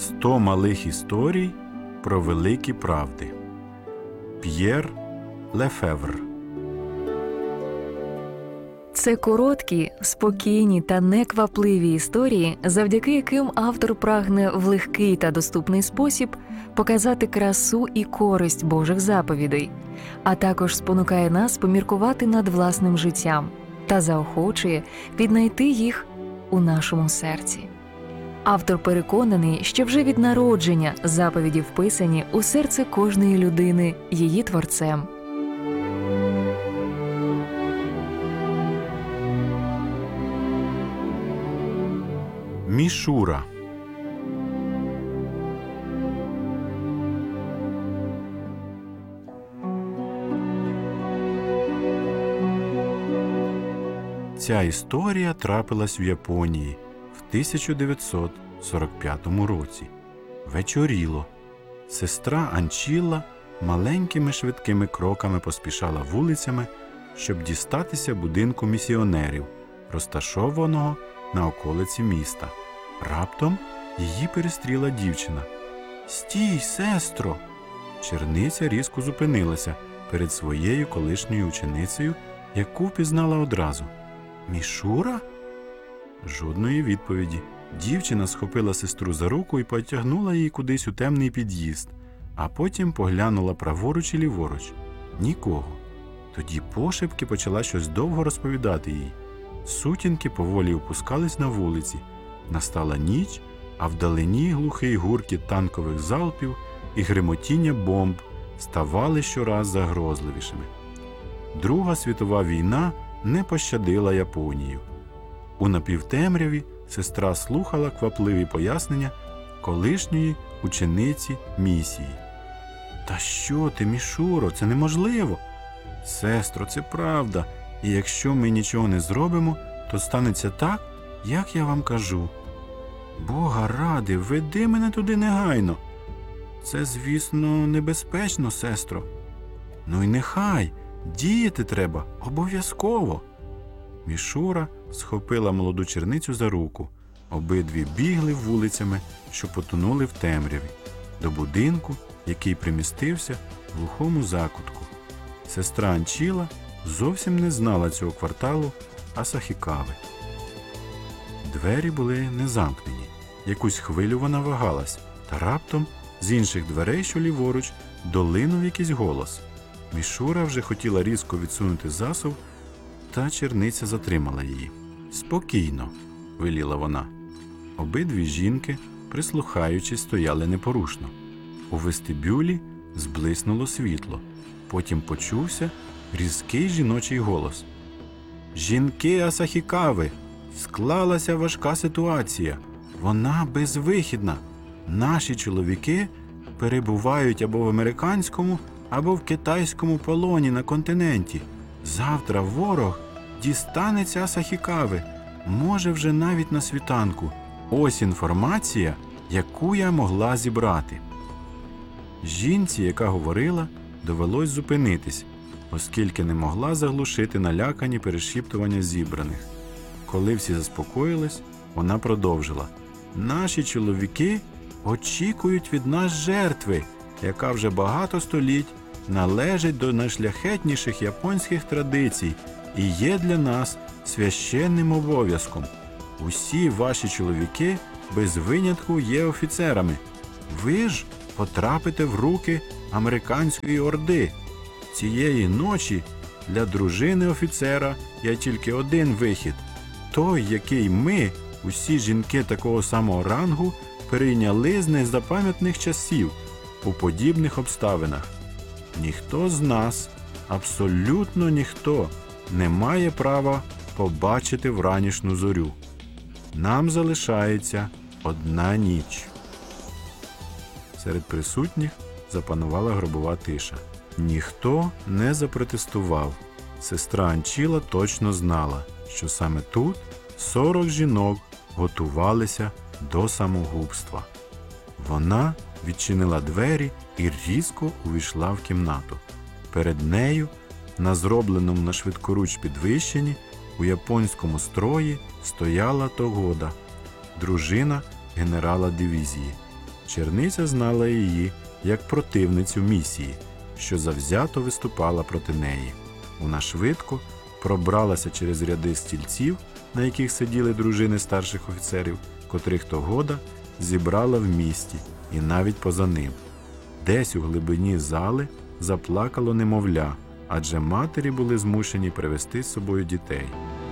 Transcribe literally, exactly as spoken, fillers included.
Сто малих історій про великі правди. П'єр Лефевр. Це короткі, спокійні та неквапливі історії, завдяки яким автор прагне в легкий та доступний спосіб показати красу і користь Божих заповідей, а також спонукає нас поміркувати над власним життям та заохочує віднайти їх у нашому серці. Автор переконаний, що вже від народження заповіді вписані у серце кожної людини її творцем. Мішура. Ця історія трапилась в Японії в тисяча дев'ятсот сорок п'ятому році. Вечоріло. Сестра Анчілла маленькими швидкими кроками поспішала вулицями, щоб дістатися будинку місіонерів, розташованого на околиці міста. Раптом її перестріла дівчина. «Стій, сестро!» Черниця різко зупинилася перед своєю колишньою ученицею, яку впізнала одразу. «Мішура?» Жодної відповіді. Дівчина схопила сестру за руку і потягнула її кудись у темний під'їзд, а потім поглянула праворуч і ліворуч. Нікого. Тоді пошепки почала щось довго розповідати їй. Сутінки поволі опускались на вулиці. Настала ніч, а вдалині глухий гуркіт танкових залпів і гримотіння бомб ставали щораз загрозливішими. Друга світова війна не пощадила Японію. У напівтемряві сестра слухала квапливі пояснення колишньої учениці місії. «Та що ти, Мішуро, це неможливо!» «Сестро, це правда, і якщо ми нічого не зробимо, то станеться так, як я вам кажу. Бога ради, веди мене туди негайно!» «Це, звісно, небезпечно, сестро!» «Ну й нехай, діяти треба, обов'язково!» Мішура схопила молоду черницю за руку. Обидві бігли вулицями, що потонули в темряві, до будинку, який примістився в глухому закутку. Сестра Анчіла зовсім не знала цього кварталу Асахікави. Двері були не замкнені. Якусь хвилю вона вагалась, та раптом з інших дверей, що ліворуч, долинув якийсь голос. Мішура вже хотіла різко відсунути засув, та черниця затримала її. «Спокійно», – веліла вона. Обидві жінки, прислухаючись, стояли непорушно. У вестибюлі зблиснуло світло. Потім почувся різкий жіночий голос. «Жінки Асахікави! Склалася важка ситуація. Вона безвихідна. Наші чоловіки перебувають або в американському, або в китайському полоні на континенті. Завтра ворог дістанеться Асахікави. Може, вже навіть на світанку. Ось інформація, яку я могла зібрати». Жінці, яка говорила, довелось зупинитись, оскільки не могла заглушити налякані перешіптування зібраних. Коли всі заспокоїлись, вона продовжила. «Наші чоловіки очікують від нас жертви, яка вже багато століть належить до найшляхетніших японських традицій і є для нас священним обов'язком. Усі ваші чоловіки без винятку є офіцерами. Ви ж потрапите в руки американської орди. Цієї ночі для дружини офіцера є тільки один вихід. Той, який ми, усі жінки такого самого рангу, перейняли з незапам'ятних часів у подібних обставинах. Ніхто з нас, абсолютно ніхто, не має права побачити вранішню зорю. Нам залишається одна ніч». Серед присутніх запанувала гробова тиша. Ніхто не запротестував. Сестра Анчіла точно знала, що саме тут сорок жінок готувалися до самогубства. Вона відчинила двері і різко увійшла в кімнату. Перед нею, на зробленому на швидкоруч підвищенні, у японському строї стояла Тогода, дружина генерала дивізії. Черниця знала її як противницю місії, що завзято виступала проти неї. Вона швидко пробралася через ряди стільців, на яких сиділи дружини старших офіцерів, котрих Тогода зібрала в місті і навіть поза ним. Десь у глибині зали заплакало немовля, адже матері були змушені привезти з собою дітей.